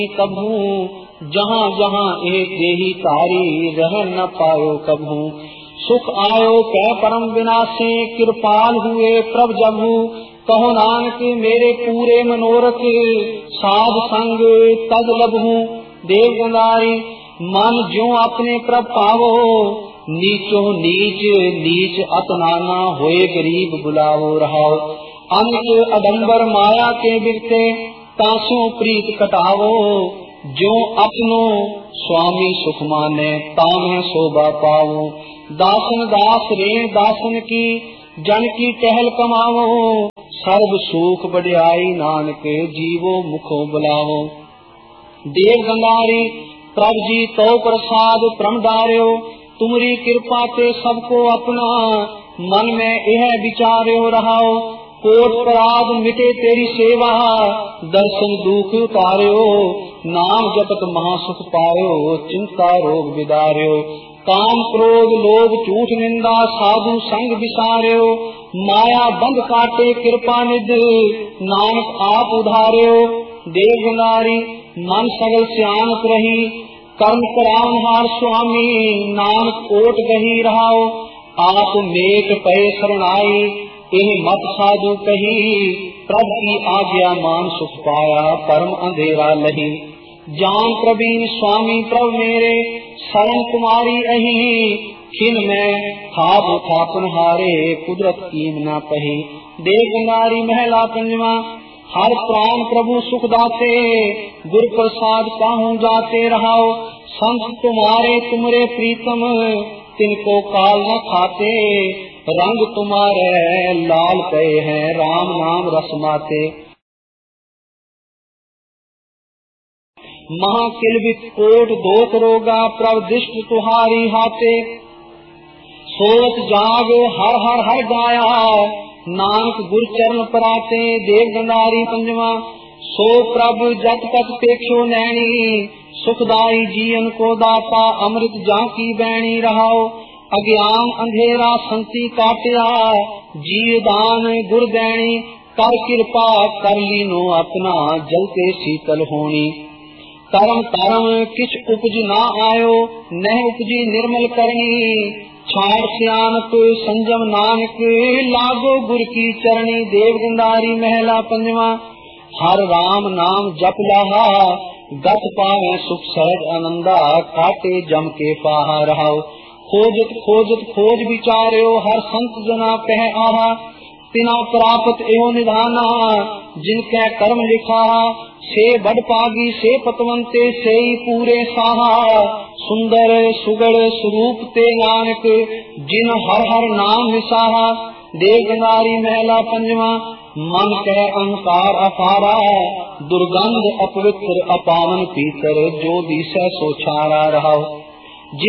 कभू जहाँ जहाँ एक देही तारी रह न पायो कभू। सुख आयो कै परम विनाशे कृपाल हुए प्रभ जभू। कहो नानक मेरे पूरे मनोरथ साध संग तद लभू। देव गंगारी मन ज्यों अपने प्रभ पावो नीचो नीच नीच अतनाना होए गरीब बुलावो रहाओ। अनित अडम्बर माया के बिरते तासो प्रीत कटावो। जो अपनो स्वामी सुख माने तामे शोभा पावो। दासन दास रे दासन की जन की टहल कमावो। सर्व सुख बढ़ाई नानक जीवो मुखो बुलावो। देव गंगारी प्रभ जी तो प्रसाद प्रम डार्यो। तुमरी कृपा ते सबको अपना मन में यह विचार्यो रहाओ। कोट अपराध मिटे तेरी सेवा दर्शन दुख उतार्यो। नाम जपत महासुख पायो चिंता रोग विदार्यो। काम क्रोध लोभ झूठ निंदा साधु संग विसार्यो। माया बंध काटे कृपा निध नानक आप उधार्यो। देव गंगारी मन सगल सियानत रही कर्म करानहार स्वामी नानक ओट गही रहाओ। आप मेट पय शरणाई यह मत साधु कही। प्रभु की आज्ञा मान सुख पाया परम अंधेरा लही। जान प्रवीण स्वामी प्रभु मेरे शरण तुम्हारी अही। खिन में थाप थापन हारे कुदरत कीम न पही। देव गंगारी महला पंजवा हर प्राण प्रभु सुख दाते गुर प्रसाद पाहू जाते रहाओ। संत तुम्हारे तुमरे प्रीतम तिनको काल न खाते। रंग तुम्हारे लाल पे हैं राम नाम रसमाते। महाकिलबित कोट दोख रोगा प्रभ दृष्ट तुहारी हाथे। सोच जाग हर हर हर गाया नानक गुर चरण पराते। देव गंगारी पंजवा सो प्रभ जत तक पेक्षो नैनी। सुखदाई जीवन को दाता अमृत जाकी बैणी रहाओ। अज्ञान अंधेरा संति काटिया जीव दान गुर दैनी। कर कृपा कर लीनो अपना जलते शीतल होनी। तरम तरम किछ उपज ना आयो नह उपजी निर्मल करनी। छाड़ सियानत संजम नानक लागो गुर की चरणी। देव गंगारी महला पंजवा हर राम नाम जप लहा गत पावे सुख सहज आनंदा। काटे जम के पाहा रहाओ। खोजत खोजत खोज विचार्यो हर संत जना कह आहा। तिना प्राप्त एवं निधाना जिनके कर्म लिखा। से बड़ पागी से पतवंते से पूरे साहा। सुंदर सुगढ़ स्वरूप ते नानक जिन हर हर नाम विसाहा। देव गंगारी महला पंजवा मन कह अहंकार अपारा। दुर्गंध अपवित्र अपावन पीतर जो दिशा सोचारा रहा।